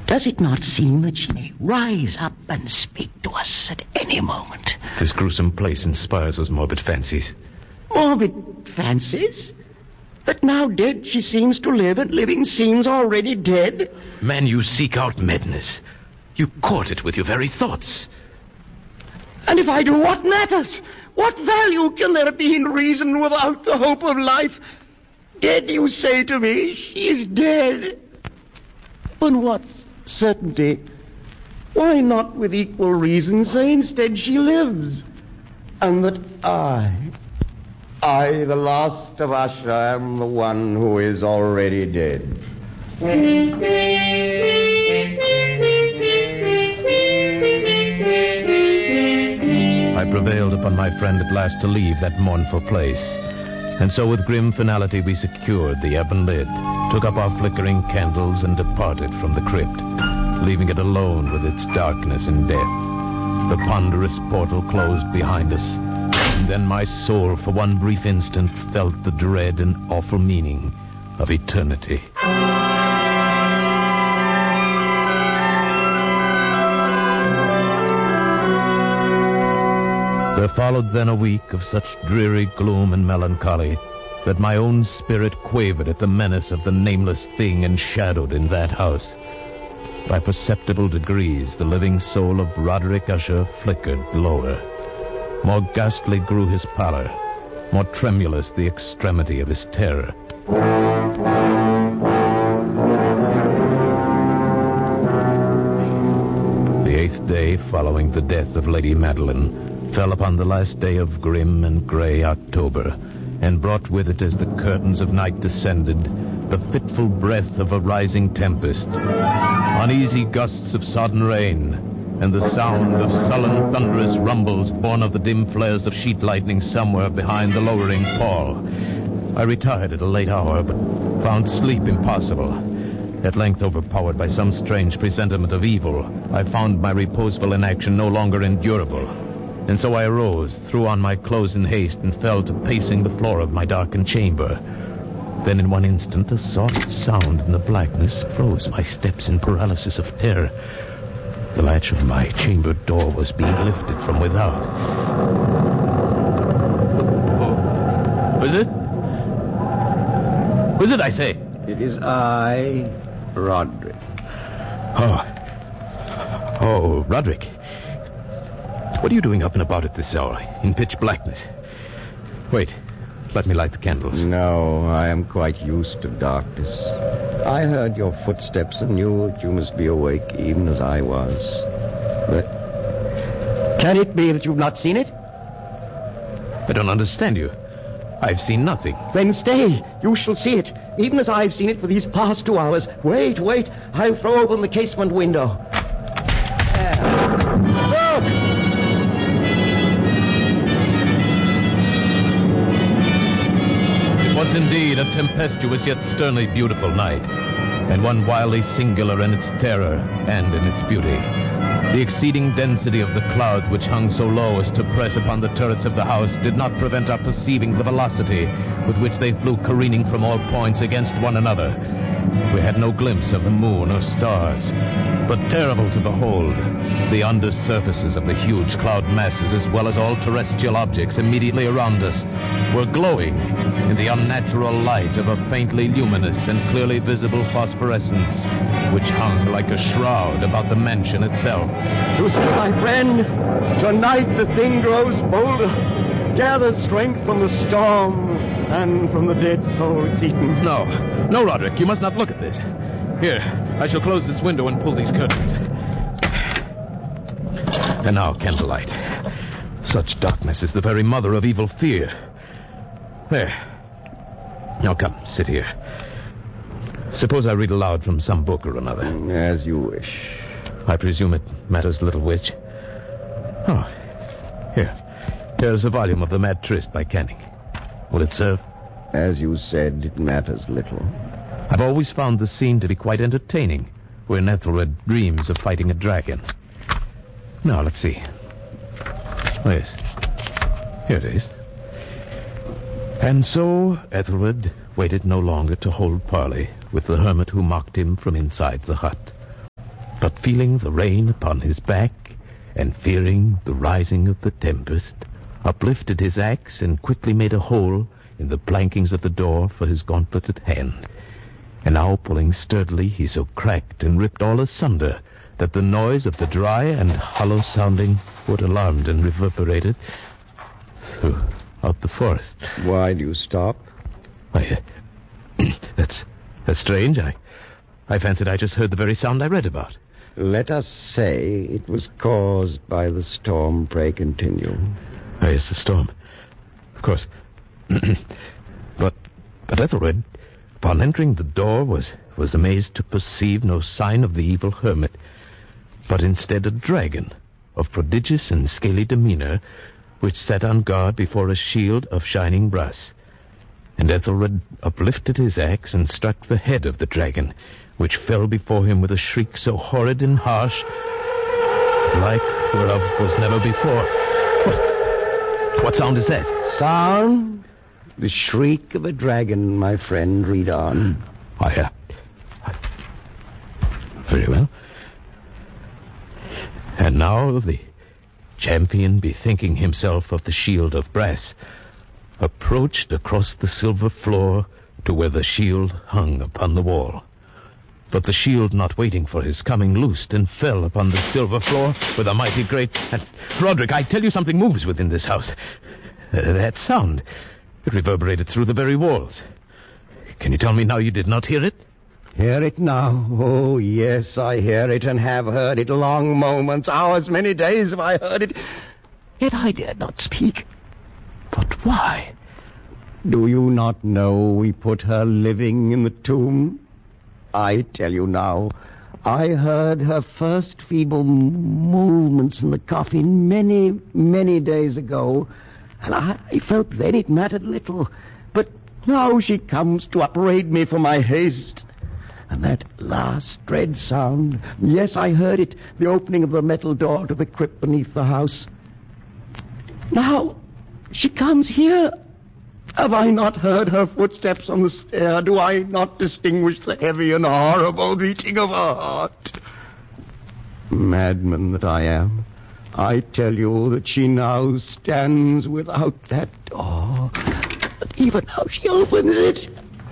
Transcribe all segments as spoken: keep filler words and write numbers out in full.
Does it not seem that she may rise up and speak to us at any moment? This gruesome place inspires those morbid fancies. Morbid fancies? That now dead she seems to live, and living seems already dead? Man, you seek out madness. You court it with your very thoughts. And if I do, what matters? What value can there be in reason without the hope of life? Dead, you say to me, she is dead. And what certainty? Why not with equal reason say instead she lives? And that I, I, the last of Usher, am the one who is already dead. I prevailed upon my friend at last to leave that mournful place. And so with grim finality we secured the ebon lid, took up our flickering candles, and departed from the crypt, leaving it alone with its darkness and death. The ponderous portal closed behind us, and then my soul for one brief instant felt the dread and awful meaning of eternity. There followed then a week of such dreary gloom and melancholy that my own spirit quavered at the menace of the nameless thing enshadowed in that house. By perceptible degrees, the living soul of Roderick Usher flickered lower. More ghastly grew his pallor, more tremulous the extremity of his terror. The eighth day following the death of Lady Madeline fell upon the last day of grim and grey October, and brought with it, as the curtains of night descended, the fitful breath of a rising tempest, uneasy gusts of sodden rain, and the sound of sullen thunderous rumbles born of the dim flares of sheet lightning somewhere behind the lowering pall. I retired at a late hour, but found sleep impossible. At length, overpowered by some strange presentiment of evil, I found my reposeful inaction no longer endurable. And so I arose, threw on my clothes in haste, and fell to pacing the floor of my darkened chamber. Then in one instant a soft sound in the blackness froze my steps in paralysis of terror. The latch of my chamber door was being lifted from without. Oh. Was it? Was it, I say? It is I, Roderick. Oh. Oh, Roderick. What are you doing up and about at this hour, in pitch blackness? Wait, let me light the candles. No, I am quite used to darkness. I heard your footsteps and knew that you must be awake, even as I was. But can it be that you've not seen it? I don't understand you. I've seen nothing. Then stay. You shall see it, even as I've seen it for these past two hours. Wait, wait. I'll throw open the casement window. Was indeed a tempestuous yet sternly beautiful night, and one wildly singular in its terror and in its beauty. The exceeding density of the clouds which hung so low as to press upon the turrets of the house did not prevent our perceiving the velocity with which they flew careening from all points against one another. We had no glimpse of the moon or stars, but terrible to behold, the under surfaces of the huge cloud masses, as well as all terrestrial objects immediately around us, were glowing in the unnatural light of a faintly luminous and clearly visible phosphorescence, which hung like a shroud about the mansion itself. You see, my friend, tonight the thing grows bolder, gathers strength from the storm and from the dead soul it's eaten. No, no, Roderick, you must not look at this. Here, I shall close this window and pull these curtains. And now, candlelight. Such darkness is the very mother of evil fear. There. Now come, sit here. Suppose I read aloud from some book or another. As you wish. I presume it matters little which. Oh, here. Here's a volume of The Mad Tryst by Canning. Will it serve? As you said, it matters little. I've always found the scene to be quite entertaining, wherein Ethelred dreams of fighting a dragon. Now, let's see. Oh, yes. Here it is. And so Ethelred waited no longer to hold parley with the hermit who mocked him from inside the hut. But feeling the rain upon his back, and fearing the rising of the tempest, uplifted his axe and quickly made a hole in the plankings of the door for his gauntleted hand. And now, pulling sturdily, he so cracked and ripped all asunder that the noise of the dry and hollow-sounding wood alarmed and reverberated throughout the forest. Why do you stop? Why, uh, that's, that's strange. I, I fancied I just heard the very sound I read about. Let us say it was caused by the storm. Pray continue. Oh, yes, the storm. Of course. but, but Ethelred, upon entering the door, was, was amazed to perceive no sign of the evil hermit, but instead a dragon of prodigious and scaly demeanor, which sat on guard before a shield of shining brass. And Ethelred uplifted his axe and struck the head of the dragon, which fell before him with a shriek so horrid and harsh, like whereof was never before. What, what sound is that? Sound? The shriek of a dragon, my friend. Read on. I, uh, I... Very well. And now the champion, bethinking himself of the shield of brass, approached across the silver floor to where the shield hung upon the wall. But the shield, not waiting for his coming, loosed and fell upon the silver floor with a mighty great... And, Roderick, I tell you something moves within this house. Uh, that sound, it reverberated through the very walls. Can you tell me now you did not hear it? Hear it now? Oh, yes, I hear it and have heard it long moments, hours, many days have I heard it. Yet I dared not speak. But why? Do you not know we put her living in the tomb? I tell you now, I heard her first feeble movements in the coffin many, many days ago, and I felt then it mattered little. But now she comes to upbraid me for my haste. And that last dread sound, yes, I heard it, the opening of the metal door to the crypt beneath the house. Now, she comes here. Have I not heard her footsteps on the stair? Do I not distinguish the heavy and horrible beating of her heart? Madman that I am, I tell you that she now stands without that door. But even now she opens it.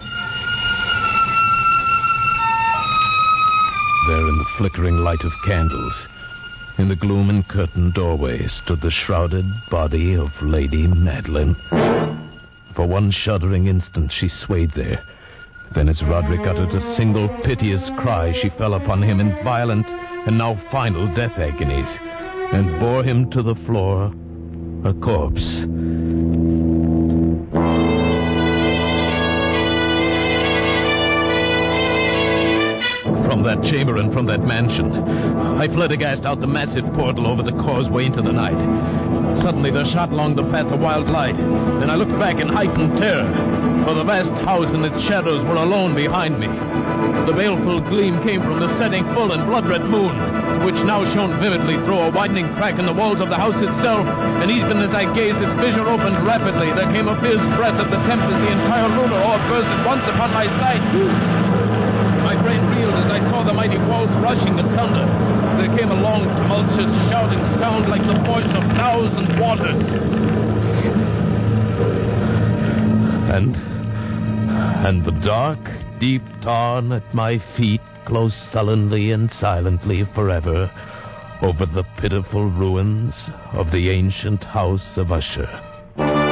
There in the flickering light of candles, in the gloom and curtained doorway, stood the shrouded body of Lady Madeline. For one shuddering instant she swayed there. Then as Roderick uttered a single piteous cry, she fell upon him in violent and now final death agonies, and bore him to the floor, a corpse. From that chamber and from that mansion, I fled aghast out the massive portal over the causeway into the night. Suddenly there shot along the path a wild light. Then I looked back in heightened terror, for the vast house and its shadows were alone behind me. The baleful gleam came from the setting full and blood-red moon, which now shone vividly through a widening crack in the walls of the house itself, and even as I gazed, its vision opened rapidly. There came a fierce breath of the tempest. The entire lunar orb burst at once upon my sight. My brain reeled as I saw the mighty walls rushing asunder. There came a long, tumultuous, shouting sound like the voice of thousand waters. And, and the dark, deep tarn at my feet closed sullenly and silently forever over the pitiful ruins of the ancient house of Usher.